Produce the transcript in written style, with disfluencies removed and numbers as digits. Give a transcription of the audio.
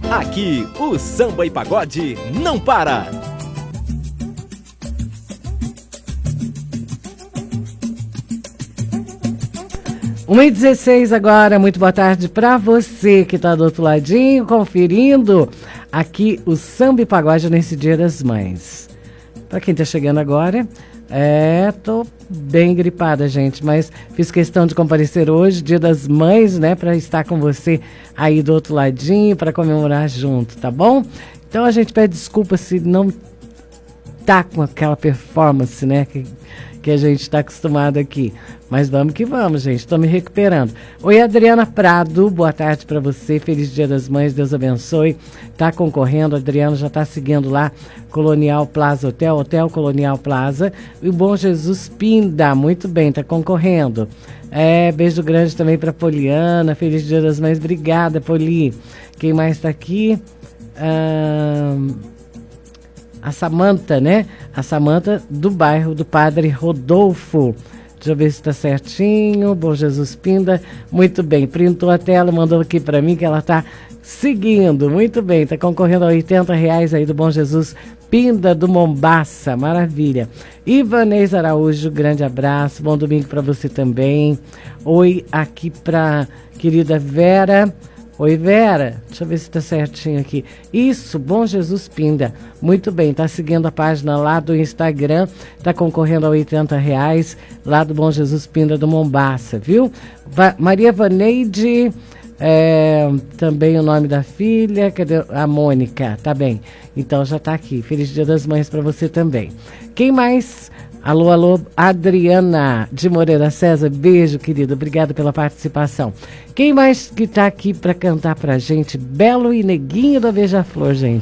Aqui, o Samba e Pagode não para. Uma e 16 agora, muito boa tarde para você que está do outro ladinho, conferindo aqui o Samba e Pagode nesse Dia das Mães. Para quem está chegando agora, tô bem gripada, gente, mas fiz questão de comparecer hoje, Dia das Mães, né, para estar com você aí do outro ladinho, para comemorar junto, tá bom? Então a gente pede desculpa se não tá com aquela performance, né, que a gente está acostumado aqui. Mas vamos que vamos, gente. Estou me recuperando. Oi, Adriana Prado. Boa tarde para você. Feliz Dia das Mães. Deus abençoe. Tá concorrendo. Adriana já está seguindo lá. Colonial Plaza Hotel. Hotel Colonial Plaza. E o Bom Jesus Pinda. Muito bem, tá concorrendo. Beijo grande também para Poliana. Feliz Dia das Mães. Obrigada, Poli. Quem mais está aqui? A Samanta, né? A Samanta do bairro do Padre Rodolfo. Deixa eu ver se está certinho. Bom Jesus Pinda. Muito bem. Printou a tela, mandou aqui para mim que ela está seguindo. Muito bem. Está concorrendo a R$80 aí do Bom Jesus Pinda do Mombaça. Maravilha. Ivanês Araújo, grande abraço. Bom domingo para você também. Oi, aqui para querida Vera. Oi, Vera, deixa eu ver se está certinho aqui. Isso, Bom Jesus Pinda. Muito bem, está seguindo a página lá do Instagram, está concorrendo a R$80 lá do Bom Jesus Pinda do Mombaça, viu? Maria Vaneide, também o nome da filha, cadê? A Mônica, tá bem. Então já está aqui. Feliz Dia das Mães para você também. Quem mais? Alô, alô, Adriana de Moreira César, beijo, querida, obrigada pela participação. Quem mais que tá aqui para cantar pra gente? Belo e Neguinho da Beija-Flor, gente.